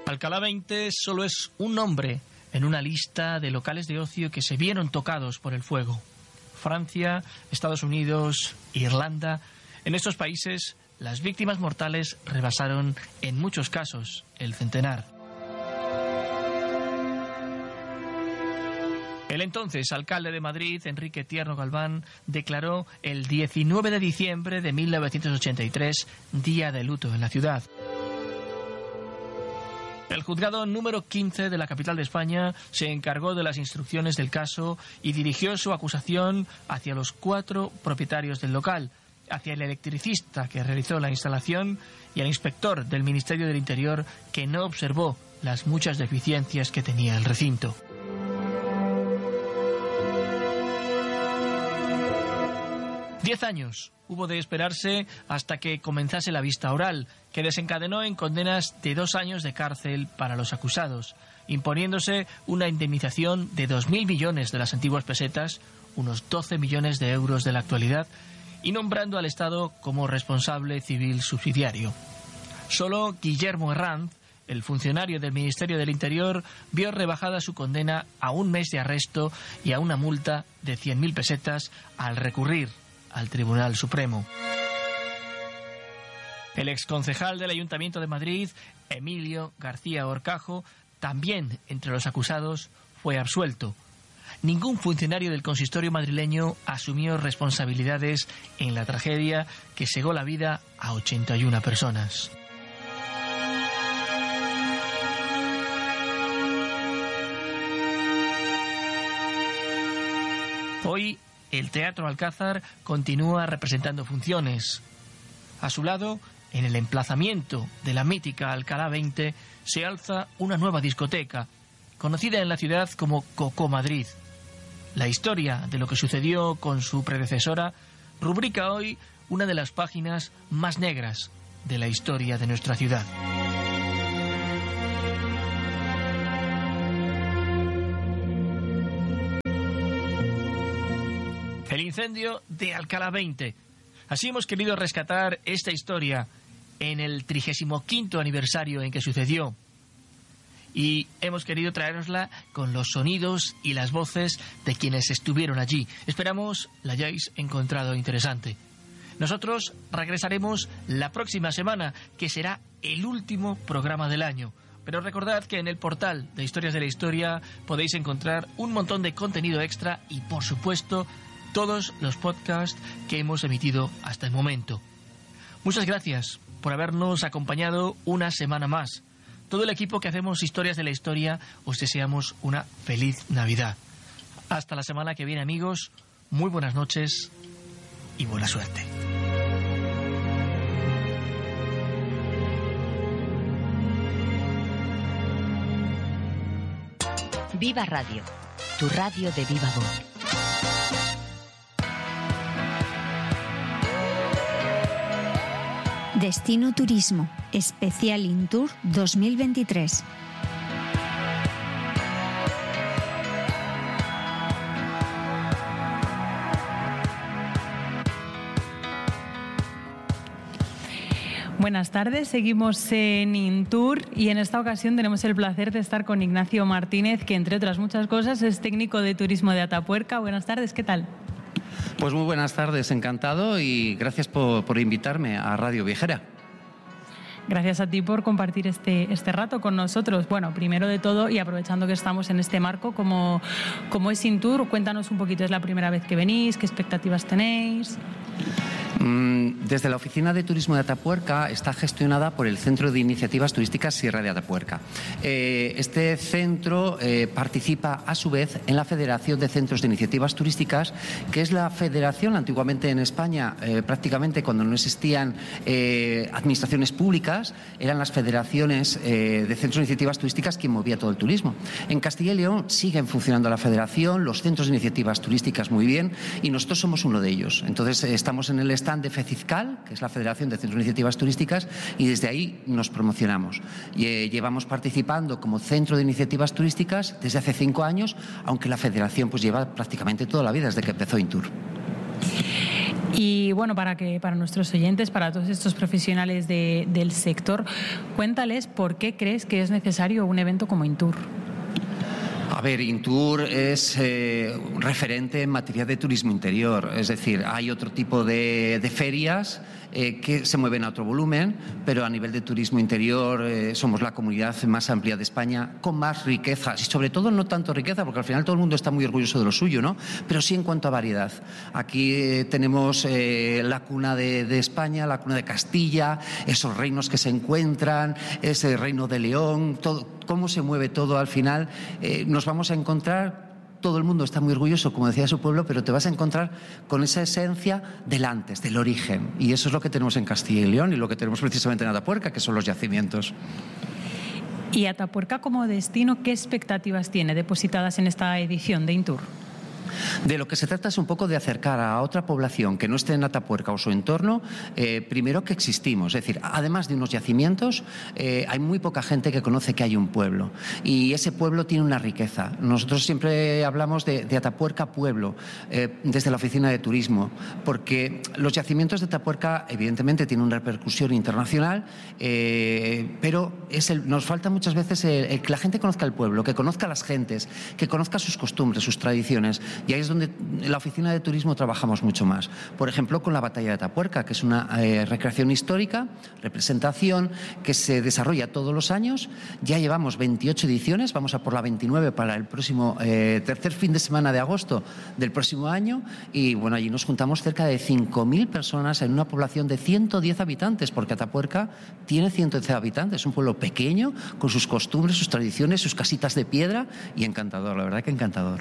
Alcalá 20 solo es un nombre en una lista de locales de ocio que se vieron tocados por el fuego. Francia, Estados Unidos, Irlanda. En estos países, las víctimas mortales rebasaron, en muchos casos, el centenar. El entonces alcalde de Madrid, Enrique Tierno Galván, declaró el 19 de diciembre de 1983 día de luto en la ciudad. El juzgado número 15 de la capital de España se encargó de las instrucciones del caso y dirigió su acusación hacia los 4 propietarios del local, hacia el electricista que realizó la instalación y al inspector del Ministerio del Interior que no observó las muchas deficiencias que tenía el recinto. Diez años hubo de esperarse hasta que comenzase la vista oral, que desencadenó en condenas de 2 años de cárcel para los acusados, imponiéndose una indemnización de 2.000 millones de las antiguas pesetas, unos 12 millones de euros de la actualidad, y nombrando al Estado como responsable civil subsidiario. Solo Guillermo Herranz, el funcionario del Ministerio del Interior, vio rebajada su condena a 1 mes de arresto y a una multa de 100.000 pesetas al recurrir al Tribunal Supremo. El exconcejal del Ayuntamiento de Madrid, Emilio García Horcajo, también entre los acusados, fue absuelto. Ningún funcionario del consistorio madrileño asumió responsabilidades en la tragedia que cegó la vida a 81 personas. Hoy, el Teatro Alcázar continúa representando funciones. A su lado, en el emplazamiento de la mítica Alcalá 20, se alza una nueva discoteca, conocida en la ciudad como Cocó Madrid. La historia de lo que sucedió con su predecesora rubrica hoy una de las páginas más negras de la historia de nuestra ciudad. El incendio de Alcalá 20. Así hemos querido rescatar esta historia en el 35º aniversario en que sucedió. Y hemos querido traerosla con los sonidos y las voces de quienes estuvieron allí. Esperamos la hayáis encontrado interesante. Nosotros regresaremos la próxima semana, que será el último programa del año. Pero recordad que en el portal de Historias de la Historia podéis encontrar un montón de contenido extra y, por supuesto, todos los podcasts que hemos emitido hasta el momento. Muchas gracias por habernos acompañado una semana más. Todo el equipo que hacemos Historias de la Historia os deseamos una feliz Navidad. Hasta la semana que viene, amigos. Muy buenas noches y buena suerte. Viva Radio, tu radio de viva voz. Destino Turismo, especial Intour 2023. Buenas tardes, seguimos en Intour y en esta ocasión tenemos el placer de estar con Ignacio Martínez, que entre otras muchas cosas es técnico de turismo de Atapuerca. Buenas tardes, ¿qué tal? Pues muy buenas tardes, encantado y gracias por invitarme a Radio Viajera. Gracias a ti por compartir este rato con nosotros. Bueno, primero de todo, y aprovechando que estamos en este marco, como es Intour, cuéntanos un poquito, ¿es la primera vez que venís? ¿Qué expectativas tenéis? Desde la Oficina de Turismo de Atapuerca está gestionada por el Centro de Iniciativas Turísticas Sierra de Atapuerca. Este centro participa a su vez en la Federación de Centros de Iniciativas Turísticas, que es la federación antiguamente en España, prácticamente cuando no existían administraciones públicas, eran las federaciones de centros de iniciativas turísticas quien movía todo el turismo. En Castilla y León siguen funcionando la federación, los centros de iniciativas turísticas muy bien, y nosotros somos uno de ellos. Entonces estamos en el stand de FECIFCAL, que es la Federación de Centros de Iniciativas Turísticas, y desde ahí nos promocionamos. Llevamos participando como centro de iniciativas turísticas desde hace 5 años, aunque la federación pues lleva prácticamente toda la vida desde que empezó Intour. Y bueno, para nuestros oyentes, para todos estos profesionales del sector, cuéntales por qué crees que es necesario un evento como Intour. A ver, Intour es un referente en materia de turismo interior. Es decir, hay otro tipo de ferias que se mueven a otro volumen, pero a nivel de turismo interior somos la comunidad más amplia de España, con más riqueza, y sobre todo no tanto riqueza, porque al final todo el mundo está muy orgulloso de lo suyo, ¿no? Pero sí en cuanto a variedad. Aquí tenemos la cuna de España, la cuna de Castilla, esos reinos que se encuentran, ese reino de León, todo, cómo se mueve todo al final. Nos vamos a encontrar. Todo el mundo está muy orgulloso, como decía su pueblo, pero te vas a encontrar con esa esencia del antes, del origen. Y eso es lo que tenemos en Castilla y León y lo que tenemos precisamente en Atapuerca, que son los yacimientos. ¿Y Atapuerca como destino, qué expectativas tiene depositadas en esta edición de Intour? De lo que se trata es un poco de acercar a otra población que no esté en Atapuerca o su entorno, primero que existimos. Es decir, además de unos yacimientos, hay muy poca gente que conoce que hay un pueblo. Y ese pueblo tiene una riqueza. Nosotros siempre hablamos de Atapuerca Pueblo, desde la Oficina de Turismo, porque los yacimientos de Atapuerca evidentemente tienen una repercusión internacional, pero nos falta muchas veces el que la gente conozca el pueblo, que conozca a las gentes, que conozca sus costumbres, sus tradiciones. Y ahí es donde en la Oficina de Turismo trabajamos mucho más. Por ejemplo, con la Batalla de Atapuerca, que es una recreación histórica, representación que se desarrolla todos los años. Ya llevamos 28 ediciones, vamos a por la 29 para el próximo tercer fin de semana de agosto del próximo año. Y bueno, allí nos juntamos cerca de 5.000 personas en una población de 110 habitantes, porque Atapuerca tiene 110 habitantes, es un pueblo pequeño, con sus costumbres, sus tradiciones, sus casitas de piedra, y encantador, la verdad que encantador.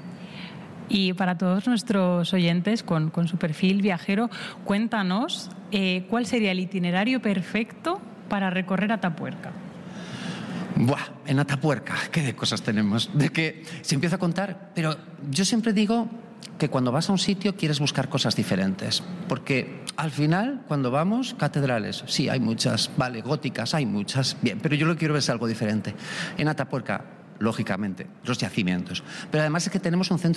Y para todos nuestros oyentes con su perfil viajero, cuéntanos cuál sería el itinerario perfecto para recorrer Atapuerca. Buah, en Atapuerca, qué de cosas tenemos, de que se empieza a contar, pero yo siempre digo que cuando vas a un sitio quieres buscar cosas diferentes, porque al final cuando vamos, catedrales, sí, hay muchas, vale, góticas, hay muchas, bien, pero yo lo que quiero ver es algo diferente. En Atapuerca, lógicamente, los yacimientos, pero además es que tenemos un centro